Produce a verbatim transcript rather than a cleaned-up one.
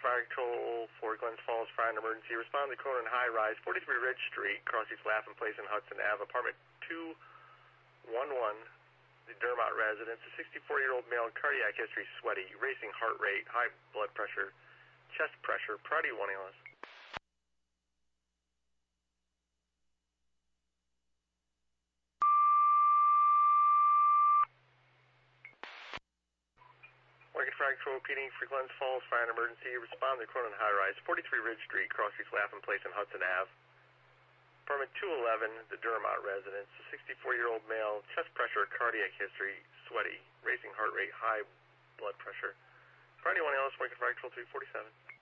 Fire Control for Glens Falls Fire and Emergency. Respond to Cronin High Rise, forty-three Ridge Street, Crossings Laughlin Place and Hudson Avenue, apartment two one one, the Dermott residence. A sixty-four-year-old male, cardiac history, sweaty, racing heart rate, high blood pressure, chest pressure. Priority one A L S. Morgan Fire Control repeating for Glens Falls Fire and Emergency. Respond to Cronin High Rise, forty-three Ridge Street, Crossings Laughlin Place and Hudson Avenue. Apartment two eleven, the Dermott residence. A sixty-four-year-old male, chest pressure, cardiac history, sweaty, racing heart rate, high blood pressure. Priority one A L S, Morgan Fire Control three forty-seven.